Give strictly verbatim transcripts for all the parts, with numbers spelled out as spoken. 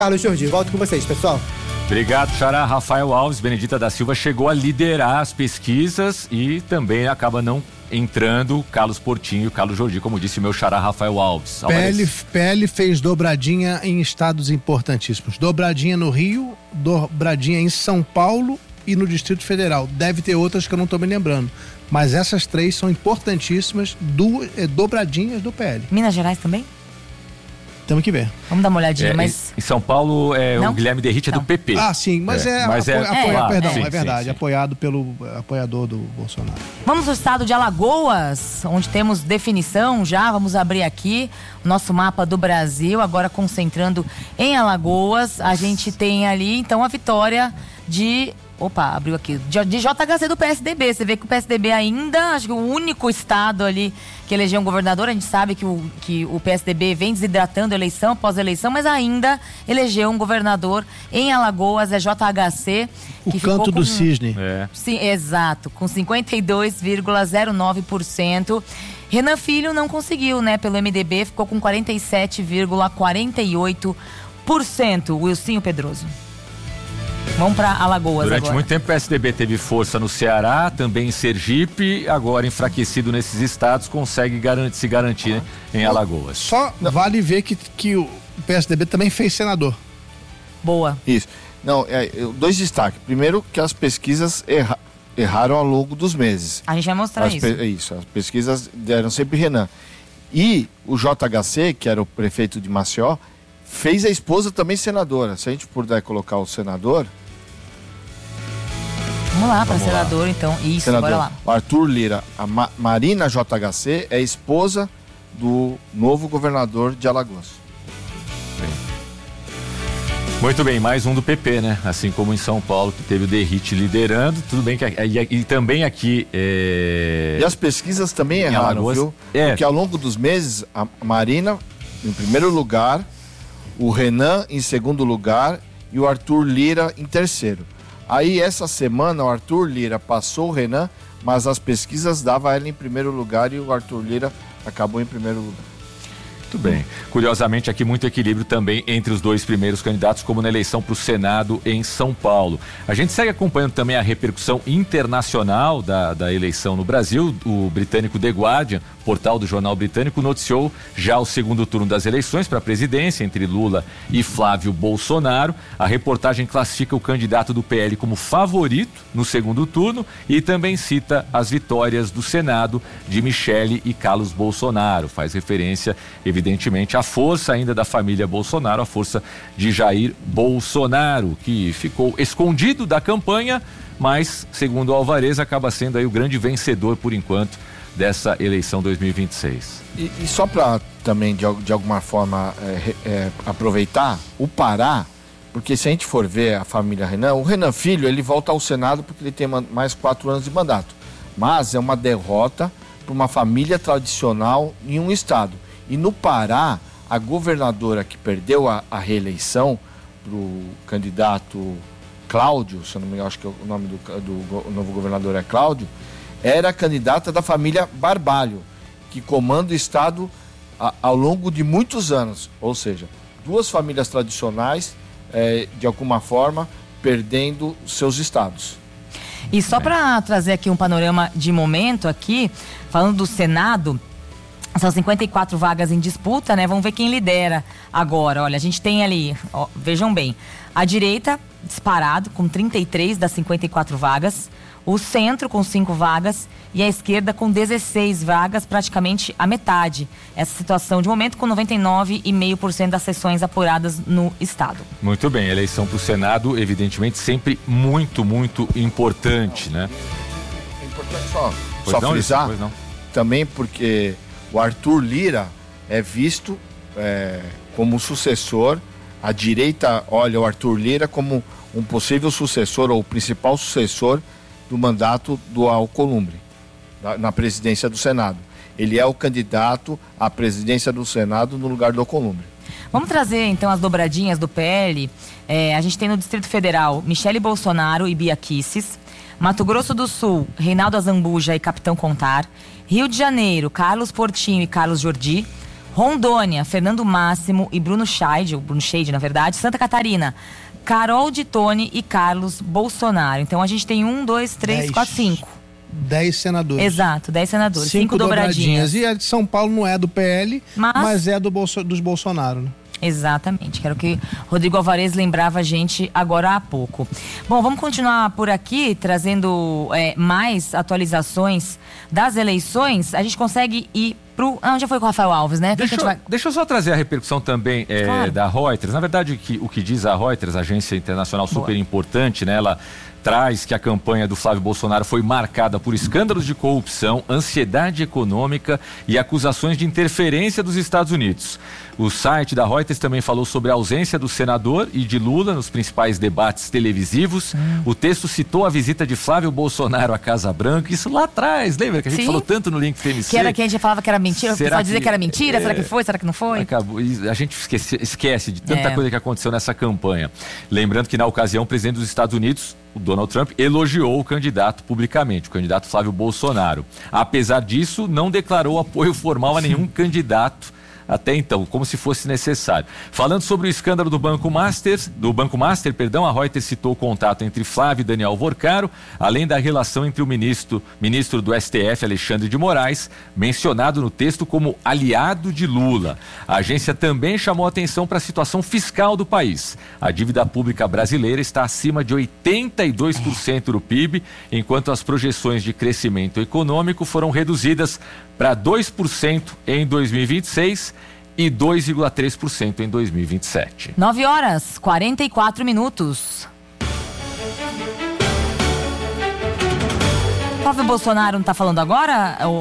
Carlos Jordi, volto com vocês, pessoal. Obrigado, Xará. Rafael Alves, Benedita da Silva chegou a liderar as pesquisas e também acaba não entrando Carlos Portinho e Carlos Jordi, como disse o meu xará Rafael Alves. P L, P L fez dobradinha em estados importantíssimos. Dobradinha no Rio, dobradinha em São Paulo e no Distrito Federal. Deve ter outras que eu não estou me lembrando. Mas essas três são importantíssimas, do, é, dobradinhas do P L. Minas Gerais também? Temos que ver. Vamos dar uma olhadinha, é, mas... Em São Paulo, é, o Guilherme Derrite é não. do P P. Ah, sim, mas é, é, mas apo, é, apoia, é perdão, sim, é verdade, sim, sim. apoiado pelo apoiador do Bolsonaro. Vamos ao estado de Alagoas, onde temos definição já, vamos abrir aqui o nosso mapa do Brasil, agora concentrando em Alagoas. A gente tem ali, então, a vitória de... Opa, abriu aqui. De J H C do P S D B. Você vê que o P S D B ainda, acho que o único estado ali que elegeu um governador. A gente sabe que o, que o P S D B vem desidratando eleição após eleição, mas ainda elegeu um governador em Alagoas, é J H C. O que canto ficou do com, cisne. É. Sim, exato, com cinquenta e dois vírgula zero nove por cento. Renan Filho não conseguiu, né? Pelo M D B, ficou com quarenta e sete vírgula quarenta e oito por cento. Wilsinho Pedroso. Vamos para Alagoas Durante agora. muito tempo o P S D B teve força no Ceará, também em Sergipe, agora enfraquecido nesses estados, consegue garantir, se garantir né, em Alagoas. Só Não. vale ver que, que o P S D B também fez senador. Boa. Isso. Não, é, dois destaques. Primeiro que as pesquisas erra, erraram ao longo dos meses. A gente vai mostrar as isso. Pe, isso, as pesquisas deram sempre Renan. E o J H C, que era o prefeito de Maceió, fez a esposa também senadora. Se a gente puder colocar o senador... Vamos lá, para senador, lá. Então. Isso, senador, bora lá. O Arthur Lira, a Ma- Marina J H C é esposa do novo governador de Alagoas. Bem. Muito bem, mais um do P P, né? Assim como em São Paulo, que teve o Derrite liderando. Tudo bem que e, e também aqui... É... E as pesquisas também erraram, Alagoas, viu? É. Porque ao longo dos meses, a Marina em primeiro lugar, o Renan em segundo lugar e o Arthur Lira em terceiro. Aí essa semana o Arthur Lira passou o Renan, mas as pesquisas davam ele em primeiro lugar e o Arthur Lira acabou em primeiro lugar. Muito bem. Curiosamente, aqui muito equilíbrio também entre os dois primeiros candidatos, como na eleição para o Senado em São Paulo. A gente segue acompanhando também a repercussão internacional da, da eleição no Brasil. O britânico The Guardian, portal do jornal britânico, noticiou já o segundo turno das eleições para a presidência entre Lula e Flávio Bolsonaro. A reportagem classifica o candidato do P L como favorito no segundo turno e também cita as vitórias do Senado de Michele e Carlos Bolsonaro. Faz referência, evidentemente, à força ainda da família Bolsonaro, a força de Jair Bolsonaro, que ficou escondido da campanha, mas, segundo o Alvarez, acaba sendo aí o grande vencedor, por enquanto, dessa eleição dois mil e vinte e seis. E, e só para também, de, de alguma forma, é, é, aproveitar, o Pará, porque se a gente for ver a família Renan, o Renan Filho, ele volta ao Senado porque ele tem mais quatro anos de mandato. Mas é uma derrota para uma família tradicional em um estado. E no Pará, a governadora que perdeu a, a reeleição para o candidato Cláudio, se eu não me engano, acho que o nome do, do, do novo governador é Cláudio, era a candidata da família Barbalho, que comanda o estado a, ao longo de muitos anos. Ou seja, duas famílias tradicionais, é, de alguma forma, perdendo seus estados. E só para trazer aqui um panorama de momento aqui, falando do Senado, são cinquenta e quatro vagas em disputa, né? Vamos ver quem lidera agora. Olha, a gente tem ali, ó, vejam bem, a direita disparado com trinta e três das cinquenta e quatro vagas, o centro com cinco vagas e a esquerda com dezesseis vagas, praticamente a metade. Essa situação de momento com noventa e nove vírgula cinco por cento das sessões apuradas no estado. Muito bem, a eleição para o Senado, evidentemente, sempre muito, muito importante, né? É importante só, pois só não, frisar, pois não. Também porque o Arthur Lira é visto é, como sucessor, a direita olha o Arthur Lira como um possível sucessor ou o principal sucessor do mandato do Alcolumbre, na, na presidência do Senado. Ele é o candidato à presidência do Senado no lugar do Alcolumbre. Vamos trazer então as dobradinhas do P L. É, a gente tem no Distrito Federal Michele Bolsonaro e Bia Kicis. Mato Grosso do Sul, Reinaldo Azambuja e Capitão Contar. Rio de Janeiro, Carlos Portinho e Carlos Jordi. Rondônia, Fernando Máximo e Bruno Scheide, ou Bruno Scheide, na verdade. Santa Catarina, Carol de Tone e Carlos Bolsonaro. Então a gente tem um, dois, três, Dez. quatro, cinco. Dez senadores. Exato, dez senadores. Cinco, cinco dobradinhas. dobradinhas. E a de São Paulo não é do P L, mas, mas é do Bolso, dos Bolsonaro, né? Exatamente, que era o que Rodrigo Alvarez lembrava a gente agora há pouco. Bom, vamos continuar por aqui, trazendo é, mais atualizações das eleições. A gente consegue ir pro... Ah, já foi com o Rafael Alves, né? Deixa, vai... deixa eu só trazer a repercussão também é, claro. da Reuters. Na verdade, que, o que diz a Reuters, agência internacional super Boa. importante, né? Ela traz que a campanha do Flávio Bolsonaro foi marcada por escândalos de corrupção, ansiedade econômica e acusações de interferência dos Estados Unidos. O site da Reuters também falou sobre a ausência do senador e de Lula nos principais debates televisivos. Hum. O texto citou a visita de Flávio Bolsonaro à Casa Branca, isso lá atrás, lembra que a gente Sim. falou tanto no Link T M C? Que era que a gente falava que era mentira, será só dizer que, que era mentira, é... será que foi, será que não foi? Acabou. A gente esquece, esquece de tanta é. coisa que aconteceu nessa campanha. Lembrando que na ocasião o presidente dos Estados Unidos, o Donald Trump, elogiou o candidato publicamente, o candidato Flávio Bolsonaro. Apesar disso, não declarou apoio formal a nenhum candidato até então, como se fosse necessário. Falando sobre o escândalo do Banco Master, do Banco Master, perdão, a Reuters citou o contato entre Flávio e Daniel Vorcaro, além da relação entre o ministro, ministro do S T F, Alexandre de Moraes, mencionado no texto como aliado de Lula. A agência também chamou atenção para a situação fiscal do país. A dívida pública brasileira está acima de oitenta e dois por cento do P I B, enquanto as projeções de crescimento econômico foram reduzidas para dois por cento em dois mil e vinte e seis e dois vírgula três por cento em dois mil e vinte e sete. nove horas, quarenta e quatro minutos. Flávio Bolsonaro não tá falando agora? Ou...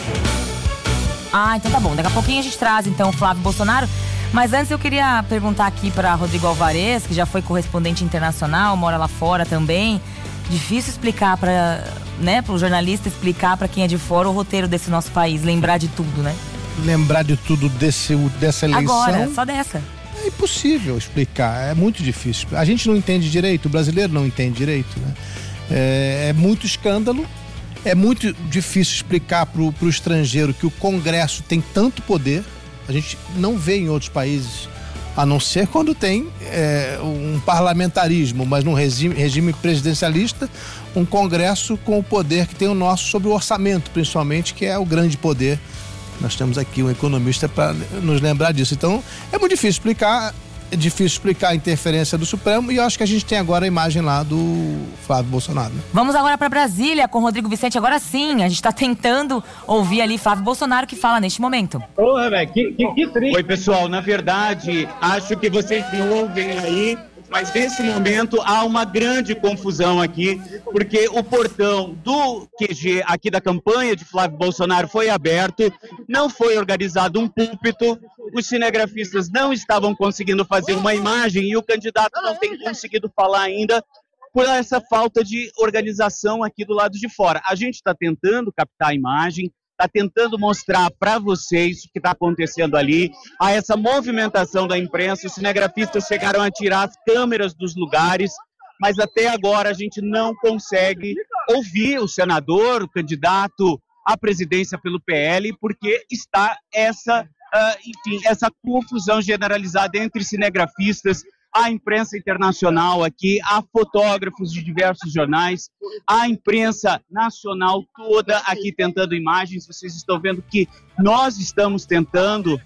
Ah, então tá bom. Daqui a pouquinho a gente traz então o Flávio Bolsonaro. Mas antes eu queria perguntar aqui para Rodrigo Alvarez, que já foi correspondente internacional, mora lá fora também. Difícil explicar para, né, para o jornalista explicar para quem é de fora o roteiro desse nosso país, lembrar de tudo, né? Lembrar de tudo desse, dessa eleição. Agora, só dessa. É impossível explicar, é muito difícil. A gente não entende direito, o brasileiro não entende direito, né? É, é muito escândalo, é muito difícil explicar para o estrangeiro que o Congresso tem tanto poder. A gente não vê em outros países, a não ser quando tem é, um parlamentarismo, mas num regime, regime presidencialista, um Congresso com o poder que tem o nosso sobre o orçamento, principalmente, que é o grande poder. Nós temos aqui um economista para nos lembrar disso. Então, é muito difícil explicar, é difícil explicar a interferência do Supremo, e eu acho que a gente tem agora a imagem lá do Flávio Bolsonaro. Né? Vamos agora para Brasília com o Rodrigo Vicente. Agora sim, a gente está tentando ouvir ali Flávio Bolsonaro, que fala neste momento. Porra, velho, que, que, que triste. Oi, pessoal, na verdade, acho que vocês me ouvem aí, mas nesse momento há uma grande confusão aqui, porque o portão do Q G aqui da campanha de Flávio Bolsonaro foi aberto, não foi organizado um púlpito, os cinegrafistas não estavam conseguindo fazer uma imagem e o candidato não tem conseguido falar ainda por essa falta de organização aqui do lado de fora. A gente está tentando captar a imagem, está tentando mostrar para vocês o que está acontecendo ali, a essa movimentação da imprensa. Os cinegrafistas chegaram a tirar as câmeras dos lugares, mas até agora a gente não consegue ouvir o senador, o candidato à presidência pelo P L, porque está essa, uh, enfim, essa confusão generalizada entre cinegrafistas, a imprensa internacional aqui, há fotógrafos de diversos jornais, a imprensa nacional toda aqui tentando imagens. Vocês estão vendo que nós estamos tentando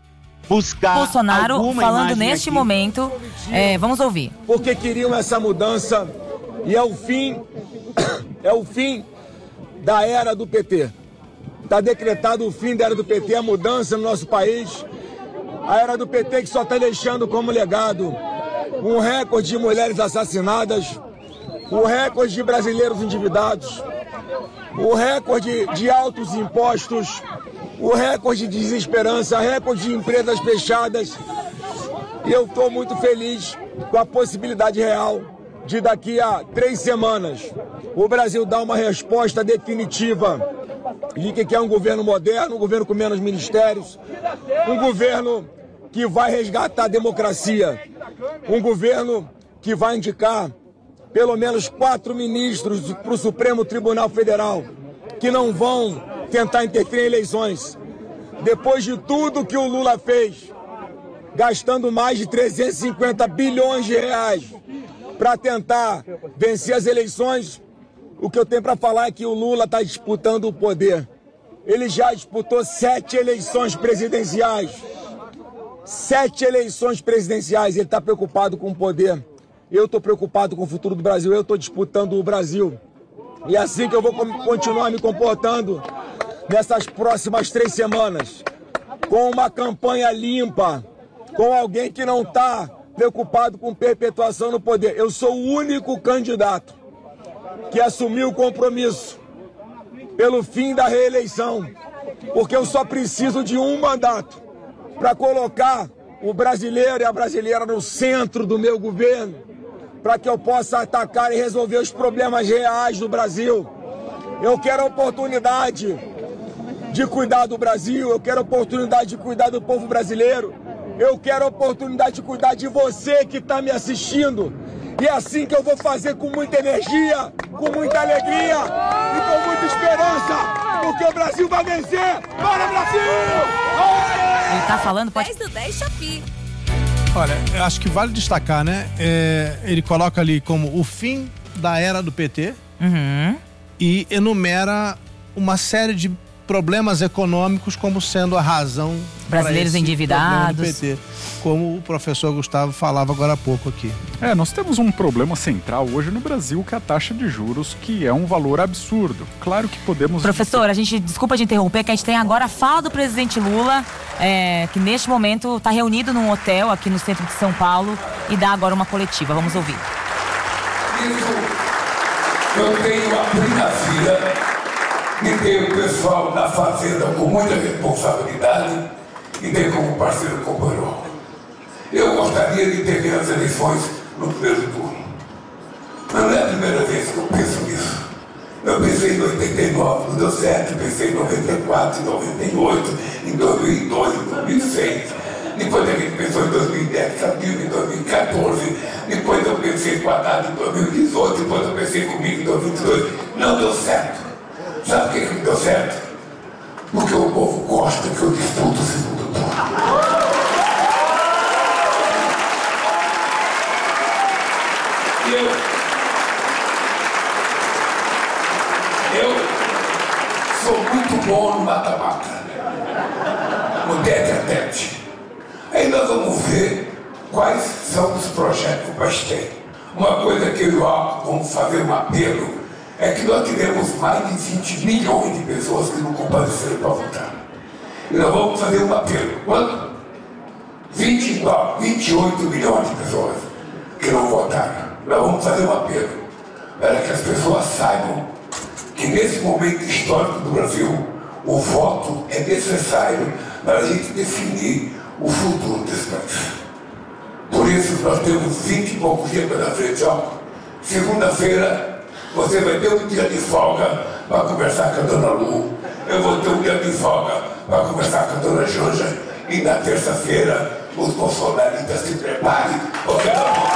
buscar Bolsonaro alguma falando imagem neste aqui. momento, é, vamos ouvir. Porque queriam essa mudança e é o fim, é o fim da era do P T. Está decretado o fim da era do P T, a mudança no nosso país. A era do P T que só está deixando como legado um recorde de mulheres assassinadas, o recorde de brasileiros endividados, o recorde de altos impostos, o recorde de desesperança, recorde de empresas fechadas. E eu estou muito feliz com a possibilidade real de daqui a três semanas o Brasil dar uma resposta definitiva de que quer um governo moderno, um governo com menos ministérios, um governo que vai resgatar a democracia, um governo que vai indicar pelo menos quatro ministros para o Supremo Tribunal Federal, que não vão tentar interferir em eleições, depois de tudo que o Lula fez, gastando mais de trezentos e cinquenta bilhões de reais para tentar vencer as eleições, o que eu tenho para falar é que o Lula está disputando o poder. Ele já disputou sete eleições presidenciais. Sete eleições presidenciais. Ele está preocupado com o poder. Eu estou preocupado com o futuro do Brasil. Eu estou disputando o Brasil. E é assim que eu vou continuar me comportando nessas próximas três semanas. Com uma campanha limpa. Com alguém que não está preocupado com perpetuação no poder. Eu sou o único candidato que assumiu o compromisso pelo fim da reeleição, porque eu só preciso de um mandato para colocar o brasileiro e a brasileira no centro do meu governo, para que eu possa atacar e resolver os problemas reais do Brasil. Eu quero a oportunidade de cuidar do Brasil, eu quero a oportunidade de cuidar do povo brasileiro, eu quero a oportunidade de cuidar de você que está me assistindo. E é assim que eu vou fazer, com muita energia, com muita alegria e com muita esperança, porque o Brasil vai vencer. Bora, Brasil! Ele tá falando, pode... dez do dez Shopee. Olha, eu acho que vale destacar, né? É, ele coloca ali como o fim da era do P T Uhum. e enumera uma série de problemas econômicos como sendo a razão Brasileiros para esse endividados. problema do P T, como o professor Gustavo falava agora há pouco aqui. É, nós temos um problema central hoje no Brasil, que é a taxa de juros, que é um valor absurdo. Claro que podemos... Professor, a gente, desculpa de interromper, que a gente tem agora a fala do presidente Lula, é, que neste momento está reunido num hotel aqui no centro de São Paulo e dá agora uma coletiva. Vamos ouvir. Isso eu tenho a primazia de ter o pessoal da Fazenda com muita responsabilidade e ter como parceiro companheiro. Eu gostaria de ter as eleições no primeiro turno. Mas não é a primeira vez que eu penso nisso. Eu pensei em oitenta e nove, não deu certo, pensei em noventa e quatro, em noventa e oito, em dois mil e dois, em dois mil e seis. Depois a gente pensou em dois mil e dez, em dois mil e quatorze. Depois eu pensei com a data em dois mil e dezoito, depois eu pensei comigo em dois mil e dois. Não deu certo. Sabe por que que não deu certo? Porque o povo gosta que eu disputo o segundo turno. E eu... Eu sou muito bom no mata-mata. No tete-a-tete. Aí nós vamos ver quais são os projetos que nós temos. Uma coisa que eu e o Alco vamos fazer um apelo é que nós tivemos mais de vinte milhões de pessoas que não compareceram para votar. E nós vamos fazer um apelo. Quanto? vinte e nove, vinte e oito milhões de pessoas que não votaram. Nós vamos fazer um apelo para que as pessoas saibam que nesse momento histórico do Brasil, o voto é necessário para a gente definir o futuro desse país. Por isso nós temos vinte e poucos dias pela frente. Ó, segunda-feira você vai ter um dia de folga para conversar com a dona Lu. Eu vou ter um dia de folga para conversar com a dona Janja. E na terça-feira, os bolsonaristas se preparem, porque nós vamos...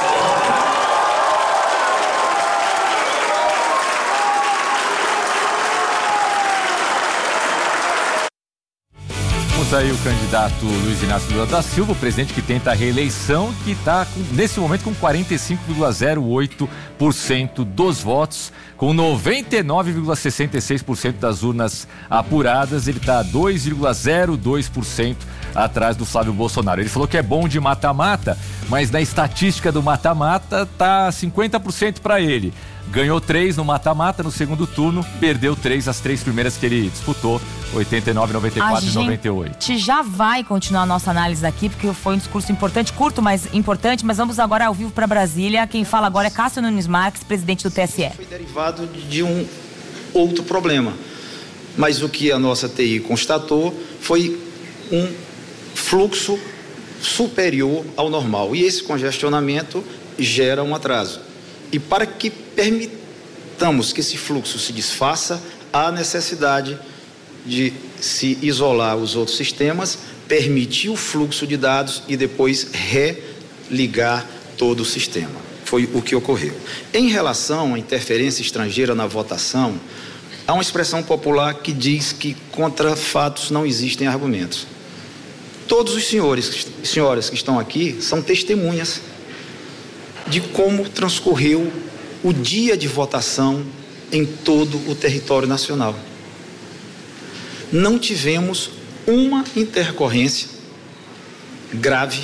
Temos aí o candidato Luiz Inácio Lula da Silva, o presidente que tenta a reeleição, que está nesse momento com quarenta e cinco vírgula zero oito por cento dos votos, com noventa e nove vírgula sessenta e seis por cento das urnas apuradas. Ele está a dois vírgula zero dois por cento atrás do Flávio Bolsonaro. Ele falou que é bom de mata-mata, mas na estatística do mata-mata tá cinquenta por cento para ele. Ganhou três no mata-mata no segundo turno, perdeu três as três primeiras que ele disputou, oitenta e nove, noventa e quatro e noventa e oito. A gente já vai continuar a nossa análise aqui, porque foi um discurso importante, curto, mas importante, mas vamos agora ao vivo para Brasília. Quem fala agora é Cássio Nunes Marques, presidente do T S E. Foi derivado de um outro problema, mas o que a nossa T I constatou foi um fluxo superior ao normal, e esse congestionamento gera um atraso. E para que permitamos que esse fluxo se desfaça, há necessidade de se isolar os outros sistemas, permitir o fluxo de dados e depois religar todo o sistema. Foi o que ocorreu. Em relação à interferência estrangeira na votação, Há uma expressão popular que diz que contra fatos não existem argumentos. Todos os senhores e senhoras que estão aqui são testemunhas de como transcorreu o dia de votação em todo o território nacional. Não tivemos uma intercorrência grave,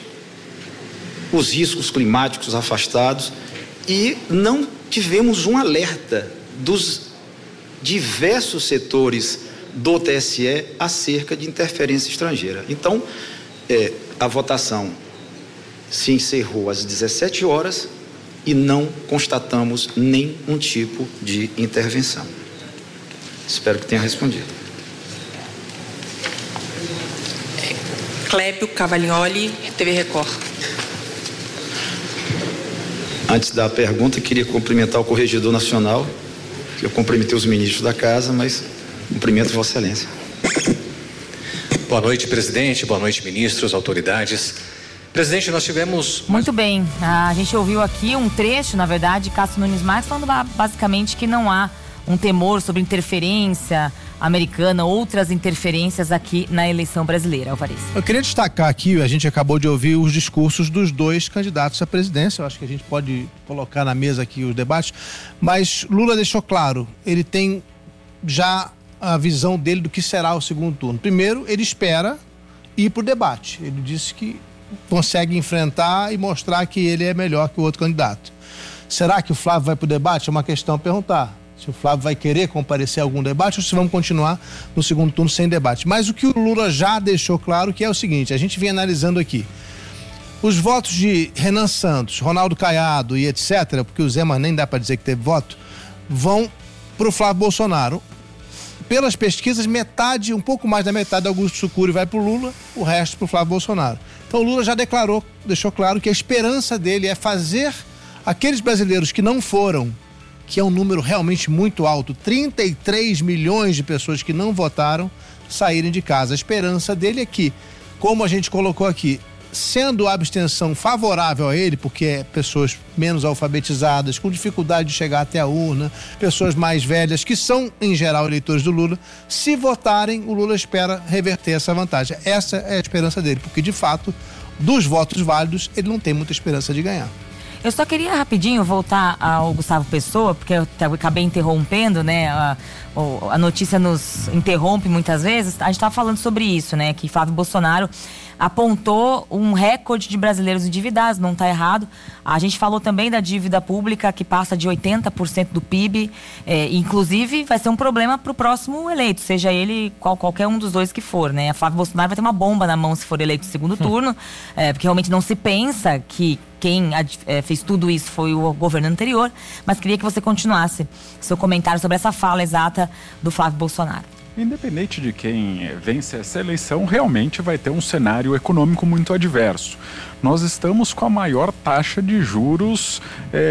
os riscos climáticos afastados, e não tivemos um alerta dos diversos setores do T S E acerca de interferência estrangeira. Então, é, a votação se encerrou às dezessete horas e não constatamos nenhum tipo de intervenção. Espero que tenha respondido. Clébio Cavagnoli, T V Record. Antes da pergunta, queria cumprimentar o Corregedor Nacional, que eu cumprimentei os ministros da Casa, mas cumprimento Vossa Excelência. Boa noite, presidente. Boa noite, ministros, autoridades. Presidente, nós tivemos... Muito bem. A gente ouviu aqui um trecho, na verdade, Cássio Nunes Marques falando basicamente que não há um temor sobre interferência americana, outras interferências aqui na eleição brasileira, Alvarez. Eu queria destacar aqui, a gente acabou de ouvir os discursos dos dois candidatos à presidência, eu acho que a gente pode colocar na mesa aqui os debates, mas Lula deixou claro, ele tem já a visão dele do que será o segundo turno. Primeiro, ele espera ir para o debate, ele disse que consegue enfrentar e mostrar que ele é melhor que o outro candidato. Será que o Flávio vai para o debate? É uma questão a perguntar. Se o Flávio vai querer comparecer a algum debate ou se vamos continuar no segundo turno sem debate. Mas o que o Lula já deixou claro que é o seguinte, a gente vem analisando aqui. Os votos de Renan Santos, Ronaldo Caiado e etcétera, porque o Zema nem dá para dizer que teve voto, vão para o Flávio Bolsonaro. Pelas pesquisas, metade, um pouco mais da metade do Augusto Sucuri vai para o Lula, o resto para o Flávio Bolsonaro. Então o Lula já declarou, deixou claro que a esperança dele é fazer aqueles brasileiros que não foram, que é um número realmente muito alto, trinta e três milhões de pessoas que não votaram, saírem de casa. A esperança dele é que, como a gente colocou aqui, sendo a abstenção favorável a ele, porque é pessoas menos alfabetizadas, com dificuldade de chegar até a urna, pessoas mais velhas, que são, em geral, eleitores do Lula, se votarem, o Lula espera reverter essa vantagem. Essa é a esperança dele, porque, de fato, dos votos válidos, ele não tem muita esperança de ganhar. Eu só queria rapidinho voltar ao Gustavo Pessoa, porque eu acabei interrompendo, né? A, a notícia nos interrompe muitas vezes. A gente estava falando sobre isso, né? Que Flávio Bolsonaro apontou um recorde de brasileiros endividados, não está errado. A gente falou também da dívida pública, que passa de oitenta por cento do P I B. É, inclusive, vai ser um problema para o próximo eleito, seja ele qual, qualquer um dos dois que for, né? A Flávio Bolsonaro vai ter uma bomba na mão se for eleito no segundo turno, é, porque realmente não se pensa que quem é, fez tudo isso foi o governo anterior, mas queria que você continuasse seu comentário sobre essa fala exata do Flávio Bolsonaro. Independente de quem vence essa eleição, realmente vai ter um cenário econômico muito adverso. Nós estamos com a maior taxa de juros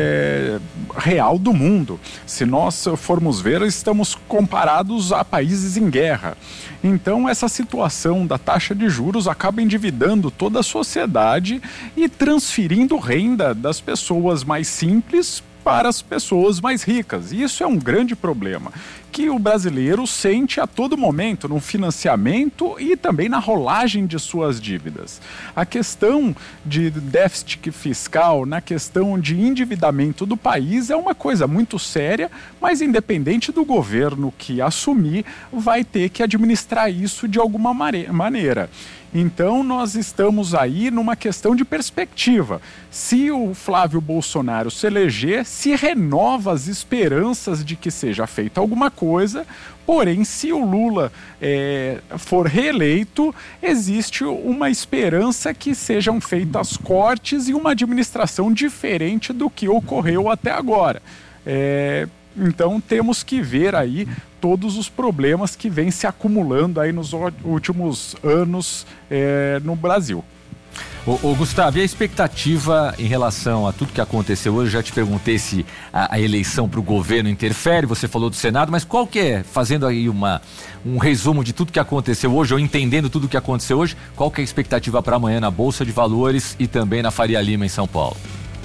é, real do mundo. Se nós formos ver, estamos comparados a países em guerra. Então, essa situação da taxa de juros acaba endividando toda a sociedade e transferindo renda das pessoas mais simples para as pessoas mais ricas. E isso é um grande problema, que o brasileiro sente a todo momento no financiamento e também na rolagem de suas dívidas. A questão de déficit fiscal, na questão de endividamento do país é uma coisa muito séria, mas independente do governo que assumir, vai ter que administrar isso de alguma maneira. Então nós estamos aí numa questão de perspectiva. Se o Flávio Bolsonaro se eleger, se renova as esperanças de que seja feita alguma coisa, porém se o Lula é, for reeleito, existe uma esperança que sejam feitas cortes e uma administração diferente do que ocorreu até agora. É, então temos que ver aí todos os problemas que vêm se acumulando aí nos últimos anos é, no Brasil. Ô, ô Gustavo, e a expectativa em relação a tudo que aconteceu hoje? Já te perguntei se a, a eleição para o governo interfere, você falou do Senado, mas qual que é, fazendo aí uma, um resumo de tudo que aconteceu hoje, ou entendendo tudo que aconteceu hoje, qual que é a expectativa para amanhã na Bolsa de Valores e também na Faria Lima em São Paulo?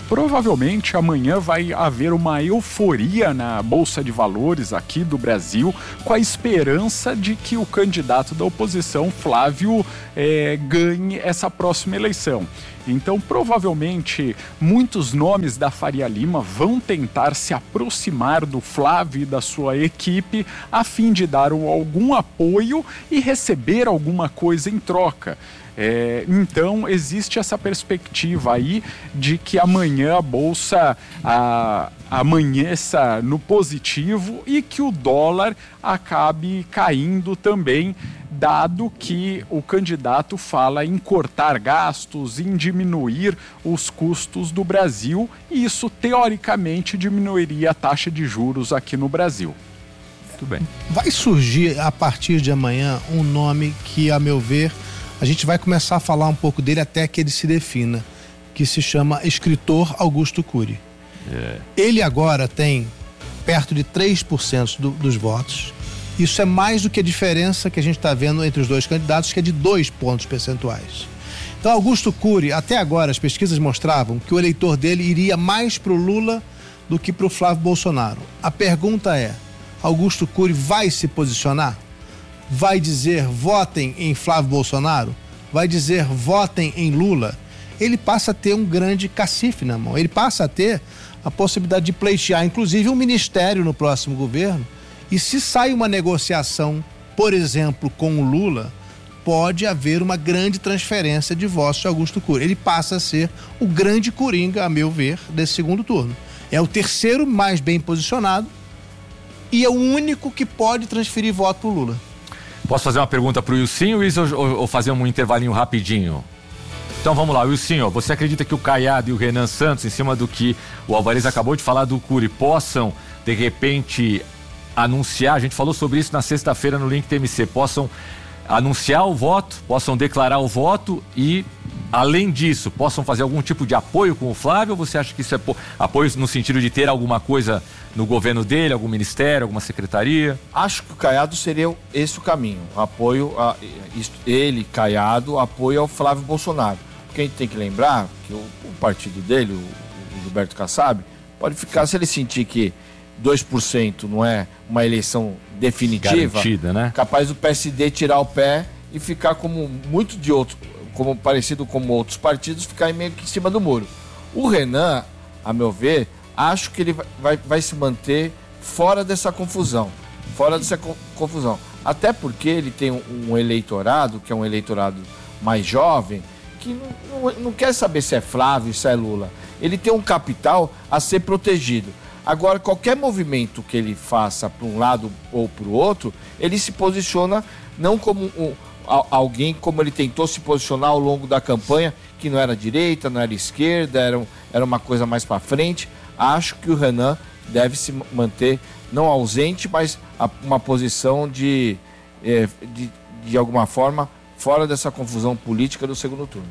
provavelmente amanhã vai haver uma euforia na Bolsa de Valores aqui do Brasil, com a esperança de que o candidato da oposição, Flávio, é, ganhe essa próxima eleição. Então, provavelmente, muitos nomes da Faria Lima vão tentar se aproximar do Flávio e da sua equipe a fim de dar algum apoio e receber alguma coisa em troca. É, então, existe essa perspectiva aí de que amanhã a Bolsa a, amanheça no positivo e que o dólar acabe caindo também, dado que o candidato fala em cortar gastos, em diminuir os custos do Brasil, e isso, teoricamente, diminuiria a taxa de juros aqui no Brasil. Muito bem. Vai surgir, a partir de amanhã, um nome que, a meu ver, a gente vai começar a falar um pouco dele até que ele se defina, que se chama escritor Augusto Cury. É. Ele agora tem perto de três por cento do, dos votos. Isso é mais do que a diferença que a gente está vendo entre os dois candidatos, que é de dois pontos percentuais. Então, Augusto Cury, até agora, as pesquisas mostravam que o eleitor dele iria mais para o Lula do que para o Flávio Bolsonaro. A pergunta é, Augusto Cury vai se posicionar? Vai dizer votem em Flávio Bolsonaro? Vai dizer votem em Lula? Ele passa a ter um grande cacife na mão. Ele passa a ter a possibilidade de pleitear, inclusive, um ministério no próximo governo. E se sai uma negociação, por exemplo, com o Lula, pode haver uma grande transferência de votos de Augusto Cury. Ele passa a ser o grande coringa, a meu ver, desse segundo turno. É o terceiro mais bem posicionado e é o único que pode transferir voto para o Lula. Posso fazer uma pergunta para o Wilson, Wilson, ou, ou fazer um intervalinho rapidinho? Então vamos lá, Wilson, você acredita que o Caiado e o Renan Santos, em cima do que o Alvarez acabou de falar do Cury, possam, de repente, anunciar, a gente falou sobre isso na sexta-feira no Link T M C, possam anunciar o voto, possam declarar o voto e, além disso, possam fazer algum tipo de apoio com o Flávio? Ou você acha que isso é apoio no sentido de ter alguma coisa no governo dele, algum ministério, alguma secretaria? Acho que o Caiado seria esse o caminho, apoio a ele, Caiado, apoio ao Flávio Bolsonaro. Porque a gente tem que lembrar que o, o partido dele, o, o Gilberto Kassab, pode ficar, se ele sentir que dois por cento não é uma eleição definitiva, garantida, né? Capaz do P S D tirar o pé e ficar como muito de outro, como parecido com outros partidos, ficar meio que em cima do muro. O Renan, a meu ver, acho que ele vai, vai, vai se manter fora dessa confusão, fora dessa co- confusão. Até porque ele tem um, um eleitorado, que é um eleitorado mais jovem, que não, não, não quer saber se é Flávio, se é Lula. Ele tem um capital a ser protegido. Agora, qualquer movimento que ele faça para um lado ou para o outro, ele se posiciona não como um, alguém como ele tentou se posicionar ao longo da campanha, que não era direita, não era esquerda, era, um, era uma coisa mais para frente. Acho que o Renan deve se manter, não ausente, mas a, uma posição de, é, de, de alguma forma, fora dessa confusão política do segundo turno.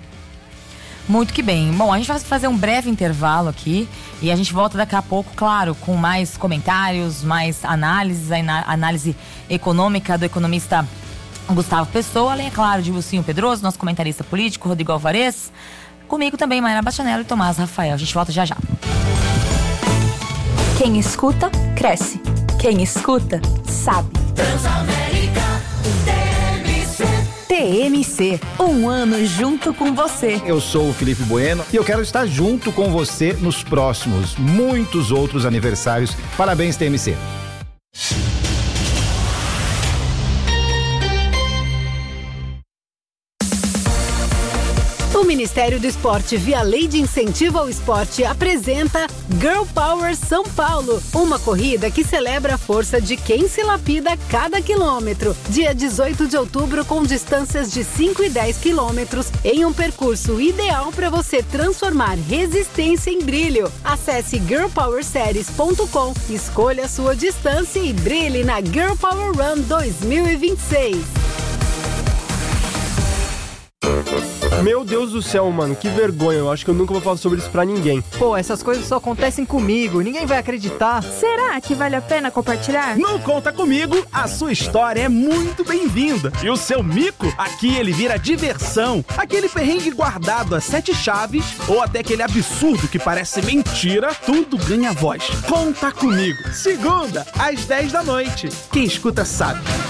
Muito que bem. Bom, a gente vai fazer um breve intervalo aqui e a gente volta daqui a pouco, claro, com mais comentários, mais análises, a análise econômica do economista Gustavo Pessoa, além, é claro, de Wilson Pedroso, nosso comentarista político, Rodrigo Alvarez, comigo também, Mayra Bastianello e Tomás Rafael. A gente volta já já. Quem escuta, cresce. Quem escuta, sabe. Transamérica T M C, um ano junto com você. Eu sou o Felipe Bueno e eu quero estar junto com você nos próximos, muitos outros aniversários. Parabéns, T M C. O Ministério do Esporte, via Lei de Incentivo ao Esporte, apresenta Girl Power São Paulo, uma corrida que celebra a força de quem se lapida cada quilômetro. Dia dezoito de outubro, com distâncias de cinco e dez quilômetros, em um percurso ideal para você transformar resistência em brilho. Acesse girl power series ponto com, escolha a sua distância e brilhe na Girl Power Run dois mil e vinte e seis. Meu Deus do céu, mano, que vergonha. Eu acho que eu nunca vou falar sobre isso pra ninguém. Pô, essas coisas só acontecem comigo. Ninguém vai acreditar. Será que vale a pena compartilhar? Não Conta Comigo, a sua história é muito bem-vinda. E o seu mico, aqui ele vira diversão. Aquele perrengue guardado a sete chaves ou até aquele absurdo que parece mentira, tudo ganha voz. Conta Comigo. Segunda, às dez da noite. Quem escuta sabe.